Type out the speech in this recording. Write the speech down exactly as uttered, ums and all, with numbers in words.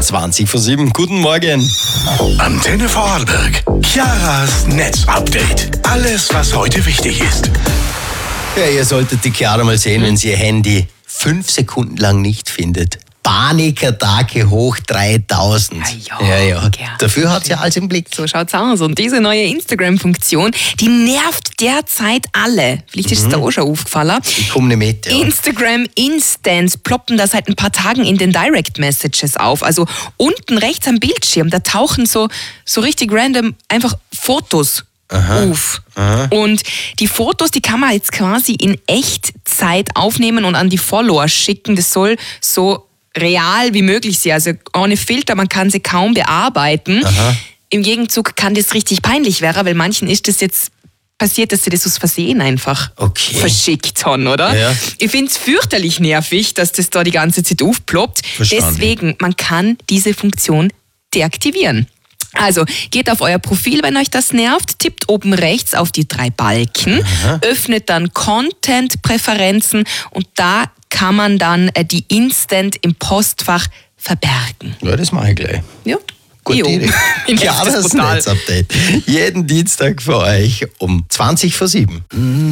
zwanzig vor sieben. Guten Morgen. Antenne Vorarlberg. Chiaras Netzupdate. Alles, was heute wichtig ist. Ja, ihr solltet die Chiara mal sehen, wenn sie ihr Handy fünf Sekunden lang nicht findet. Panikattacke hoch dreitausend. Ah, ja, ja, ja. gern. Dafür hat sie alles im Blick. So schaut's aus. Und diese neue Instagram-Funktion, die nervt derzeit alle. Vielleicht ist es Mhm. da auch schon aufgefallen. Ich komme nicht mit. Ja. Instagram Instants ploppen da seit ein paar Tagen in den Direct Messages auf. Also unten rechts am Bildschirm, da tauchen so, so richtig random einfach Fotos auf. Aha. Und die Fotos, die kann man jetzt quasi in Echtzeit aufnehmen und an die Follower schicken. Das soll so real wie möglich sein. Also ohne Filter, man kann sie kaum bearbeiten. Aha. Im Gegenzug kann das richtig peinlich werden, weil manchen ist das jetzt passiert, dass sie das aus Versehen einfach Okay. verschickt haben, oder? Ja. Ich finde es fürchterlich nervig, dass das da die ganze Zeit aufploppt. Verstanden. Deswegen, man kann diese Funktion deaktivieren. Also, geht auf euer Profil, wenn euch das nervt, tippt oben rechts auf die drei Balken, Aha. öffnet dann Content-Präferenzen und da kann man dann äh, die Instant im Postfach verbergen. Ja, das mache ich gleich. Ja. Gute Jo. Idee. Ich nervt das Chiaras brutal. Netzupdate. Jeden Dienstag für euch um zwanzig vor sieben.